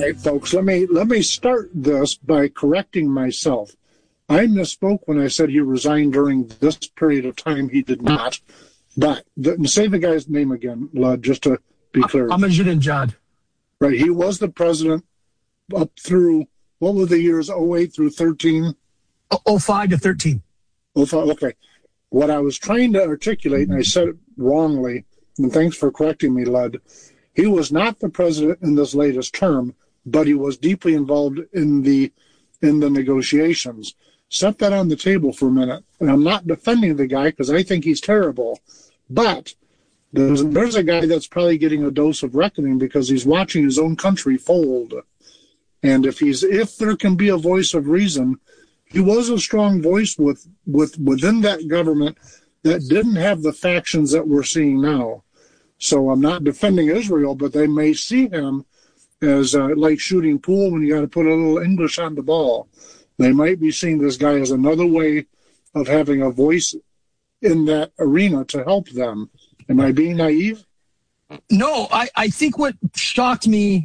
right, folks, let me start this by correcting myself. I misspoke when I said he resigned during this period of time. He did not. But say the guy's name again, Lud, just to be clear. Ahmadinejad. Right, he was the president up through, what were the years, 08 through 13? 05 to 13. 05, okay. What I was trying to articulate, and I said it wrongly, and thanks for correcting me, Lud, he was not the president in this latest term, but he was deeply involved in the negotiations. Set that on the table for a minute. And I'm not defending the guy because I think he's terrible, but there's a guy that's probably getting a dose of reckoning because he's watching his own country fold. And if there can be a voice of reason, he was a strong voice within that government that didn't have the factions that we're seeing now. So I'm not defending Israel, but they may see him as like shooting pool when you got to put a little English on the ball. They might be seeing this guy as another way of having a voice in that arena to help them. Am I being naive? No, I think what shocked me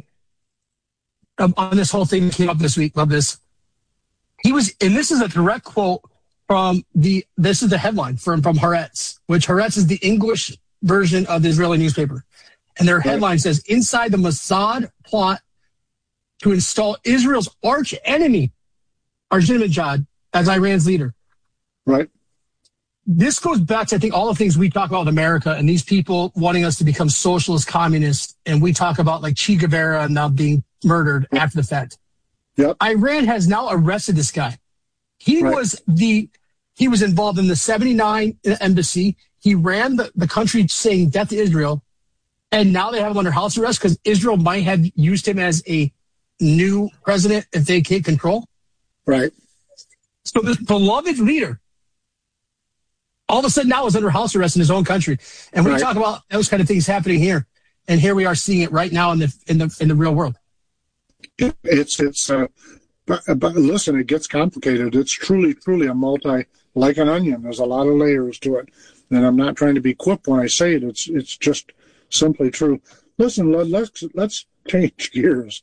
on this whole thing that came up this week, love this. And this is a direct quote from this is the headline from Haaretz, which Haaretz is the English version of the Israeli newspaper. And their headline says, inside the Mossad plot to install Israel's arch enemy, Ahmadinejad, as Iran's leader. Right. This goes back to, I think, all the things we talk about with America and these people wanting us to become socialist communists. And we talk about like Che Guevara now being murdered after the fact. Yep. Iran has now arrested this guy. He was involved in the 79 embassy. He ran the country saying death to Israel. And now they have him under house arrest because Israel might have used him as a new president if they take control. Right. So this beloved leader, all of a sudden now is under house arrest in his own country. And we talk about those kind of things happening here. And here we are seeing it right now in the real world. But listen, it gets complicated. It's truly like an onion. There's a lot of layers to it. And I'm not trying to be quip when I say it. It's just simply true. Listen, let's change gears.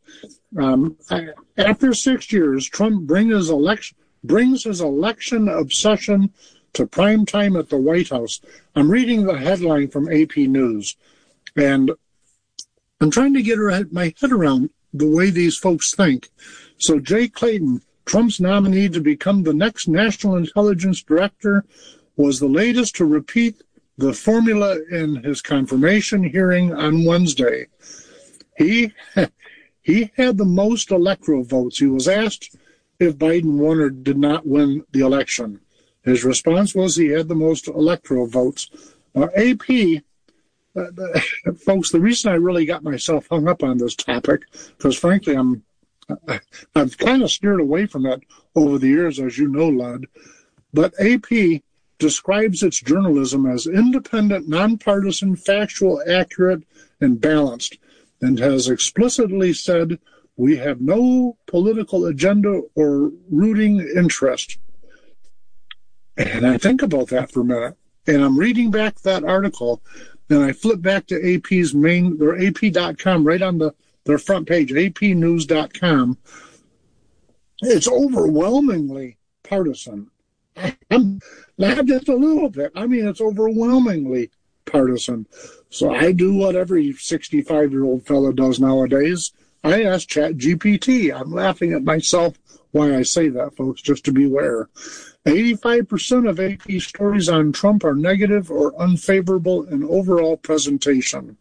After 6 years, Trump brings his election obsession to prime time at the White House. I'm reading the headline from AP News, and I'm trying to get my head around the way these folks think. So Jay Clayton, Trump's nominee to become the next National Intelligence Director, was the latest to repeat the formula in his confirmation hearing on Wednesday. He had the most electoral votes. He was asked if Biden won or did not win the election. His response was he had the most electoral votes. AP, folks, the reason I really got myself hung up on this topic, because frankly, I've kind of steered away from that over the years, as you know, Lud, but AP describes its journalism as independent, nonpartisan, factual, accurate, and balanced, and has explicitly said we have no political agenda or rooting interest. And I think about that for a minute, and I'm reading back that article, and I flip back to AP's or AP.com, right on their front page, apnews.com. It's overwhelmingly partisan. Not just a little bit. I mean, it's overwhelmingly partisan. So I do what every 65-year-old fellow does nowadays. I ask ChatGPT. I'm laughing at myself why I say that, folks, just to beware. 85% of AP stories on Trump are negative or unfavorable in overall presentation.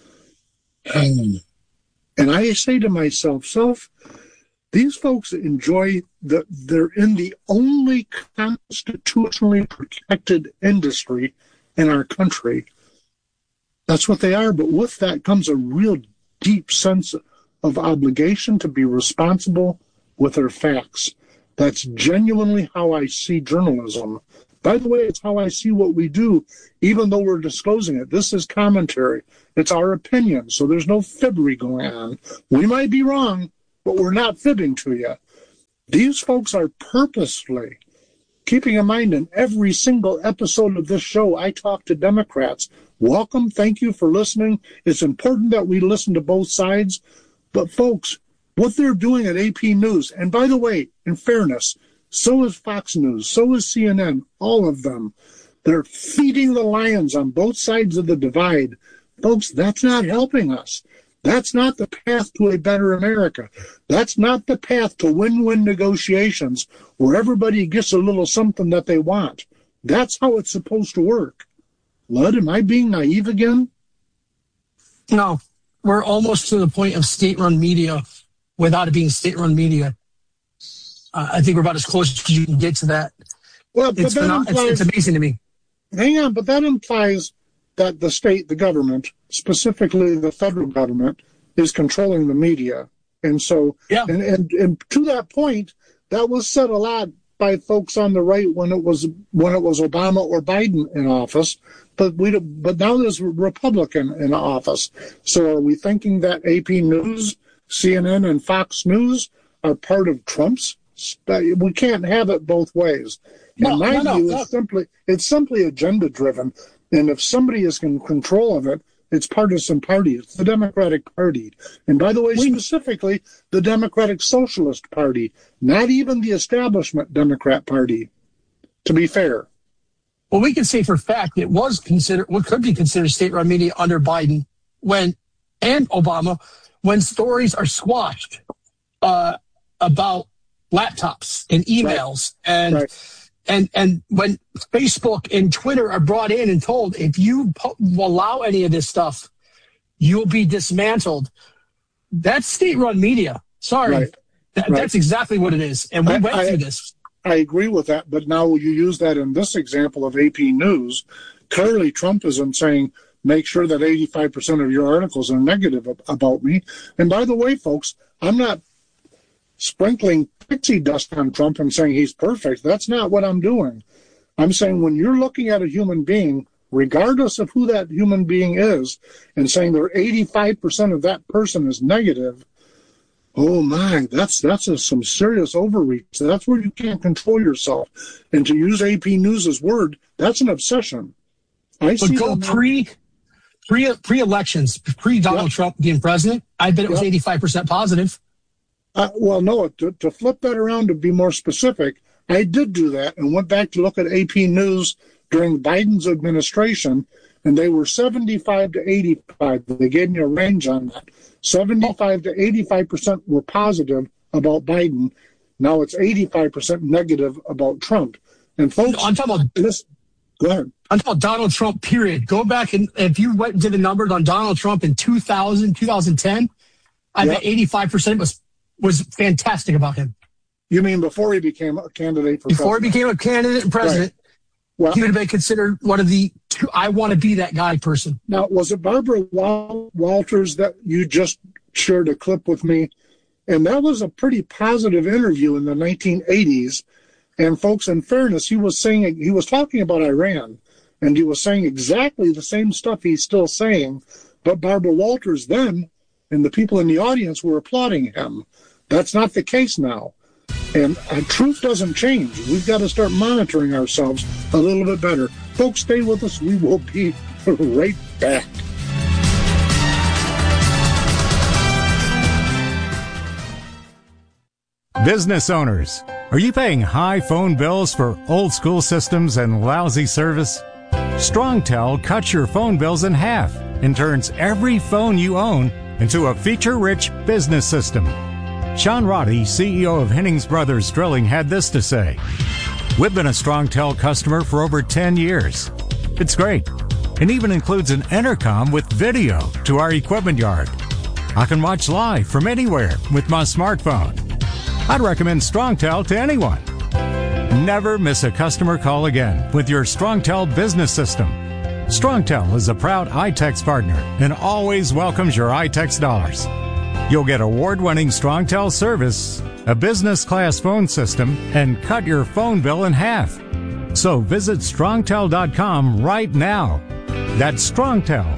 And I say to myself, these folks enjoy they're in the only constitutionally protected industry in our country. That's what they are. But with that comes a real deep sense of obligation to be responsible with their facts. That's genuinely how I see journalism. By the way, it's how I see what we do, even though we're disclosing it. This is commentary. It's our opinion, so there's no fibbery going on. We might be wrong, but we're not fibbing to you. These folks are purposefully keeping in mind in every single episode of this show, I talk to Democrats. Welcome. Thank you for listening. It's important that we listen to both sides. But folks, What they're doing at AP News, and by the way, in fairness, so is Fox News, so is CNN, all of them. They're feeding the lions on both sides of the divide. Folks, that's not helping us. That's not the path to a better America. That's not the path to win-win negotiations where everybody gets a little something that they want. That's how it's supposed to work. Lud, am I being naive again? No, we're almost to the point of state-run media without it being state-run media. I think we're about as close as you can get to that. Well, but it's amazing to me. Hang on, but that implies that the state, the government, specifically the federal government, is controlling the media. And so, yeah. and to that point, that was said a lot by folks on the right when it was Obama or Biden in office, but now there's a Republican in office. So are we thinking that AP News, CNN, and Fox News are part of Trump's? We can't have it both ways. In my view, it's simply agenda driven. And if somebody is in control of it, it's partisan party. It's the Democratic Party. And by the way, specifically, the Democratic Socialist Party, not even the establishment Democrat Party, to be fair. Well, we can say for a fact it was considered, what could be considered state-run media under Biden and Obama, when stories are squashed about laptops and emails and when Facebook and Twitter are brought in and told, if you allow any of this stuff, you'll be dismantled. That's state-run media. Sorry. That's exactly what it is. And we went through this. I agree with that, but now you use that in this example of AP News. Clearly, Trump isn't saying, make sure that 85% of your articles are negative about me. And by the way, folks, I'm not sprinkling pixie dust on Trump and saying he's perfect. That's not what I'm doing. I'm saying when you're looking at a human being, regardless of who that human being is, and saying there 85% of that person is negative, oh my, that's some serious overreach. That's where you can't control yourself. And to use AP News' word, that's an obsession. But go pre-elections, pre-Donald Trump being president, I bet it was 85% positive. Well, no, to flip that around, to be more specific, I did do that and went back to look at AP News during Biden's administration, and they were 75 to 85. They gave me a range on that. 75 to 85% were positive about Biden. Now it's 85% negative about Trump. And folks, I'm talking about this. Go ahead. I'm talking about Donald Trump, period. Go back and if you went and did the numbers on Donald Trump in 2010, I bet 85% was fantastic about him. You mean before he became a candidate for president? Before he became a candidate and president, he would have been considered one of the two, I want to be that guy person. Now, was it Barbara Walters that you just shared a clip with me? And that was a pretty positive interview in the 1980s. And folks, in fairness, he was talking about Iran, and he was saying exactly the same stuff he's still saying. But Barbara Walters then, and the people in the audience were applauding him. That's not the case now. And truth doesn't change. We've got to start monitoring ourselves a little bit better. Folks, stay with us. We will be right back. Business owners, are you paying high phone bills for old school systems and lousy service? StrongTel cuts your phone bills in half and turns every phone you own into a feature-rich business system. Sean Roddy, CEO of Hennings Brothers Drilling, had this to say. We've been a StrongTel customer for over 10 years. It's great. It even includes an intercom with video to our equipment yard. I can watch live from anywhere with my smartphone. I'd recommend StrongTel to anyone. Never miss a customer call again with your StrongTel business system. StrongTel is a proud iTex partner and always welcomes your iTex dollars. You'll get award-winning StrongTel service, a business-class phone system, and cut your phone bill in half. So visit StrongTel.com right now. That's StrongTel,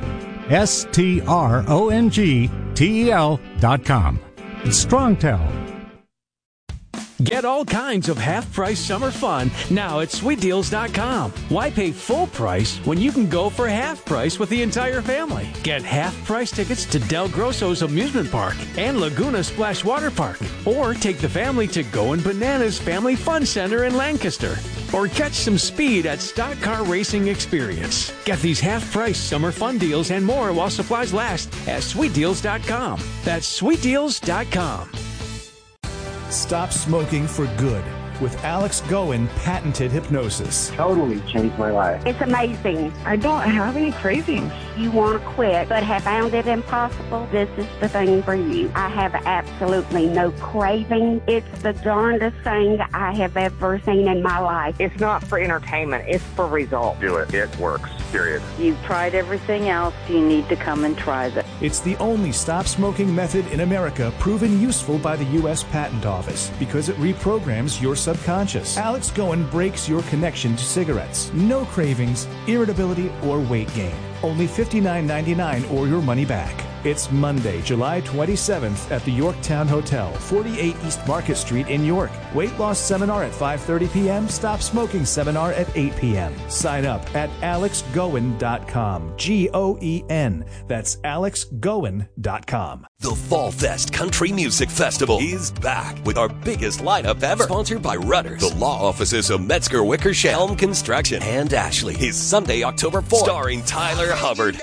StrongTel.com. It's StrongTel. Get all kinds of half-price summer fun now at SweetDeals.com. Why pay full price when you can go for half price with the entire family? Get half-price tickets to Del Grosso's Amusement Park and Laguna Splash Water Park. Or take the family to Goin' Bananas Family Fun Center in Lancaster. Or catch some speed at Stock Car Racing Experience. Get these half-price summer fun deals and more while supplies last at SweetDeals.com. That's SweetDeals.com. Stop smoking for good with Alex Goen patented hypnosis. Totally changed my life. It's amazing. I don't have any cravings. You want to quit but have found it impossible? This is the thing for you. I have absolutely no craving. It's the darndest thing I have ever seen in my life. It's not for entertainment. It's for results. Do it. It works. Period. You've tried everything else. You need to come and try this. It's the only stop smoking method in America proven useful by the U.S. Patent Office because it reprograms your subconscious. Alex Goen breaks your connection to cigarettes. No cravings, irritability, or weight gain. Only $59.99 or your money back. It's Monday, July 27th at the Yorktown Hotel, 48 East Market Street in York. Weight loss seminar at 5:30 p.m. Stop smoking seminar at 8 p.m. Sign up at alexgoen.com. Goen. That's alexgoen.com. The Fall Fest Country Music Festival is back with our biggest lineup ever. Sponsored by Rudders, the law offices of Metzger Wickersham, Helm Construction, and Ashley. Is Sunday, October 4th. Starring Tyler Hubbard,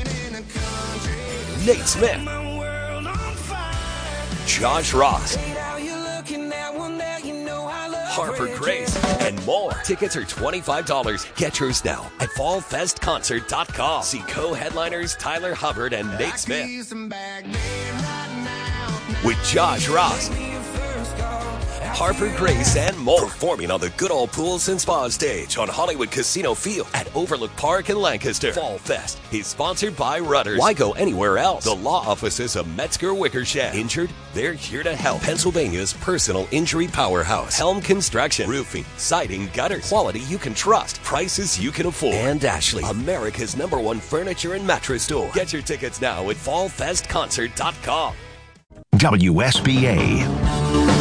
Nate Smith, Josh Ross, Harper Grace, and more. Tickets are $25. Get yours now at fallfestconcert.com. See co-headliners Tyler Hubbard and Nate Smith with Josh Ross, Harper Grace, and more. Performing on the Good Old Pools and Spa stage on Hollywood Casino Field at Overlook Park in Lancaster. Fall Fest is sponsored by Rudders. Why go anywhere else? The law offices of Metzger Wickersham. Injured? They're here to help. Pennsylvania's personal injury powerhouse. Helm Construction. Roofing, siding, gutters. Quality you can trust. Prices you can afford. And Ashley, America's #1 furniture and mattress store. Get your tickets now at fallfestconcert.com. WSBA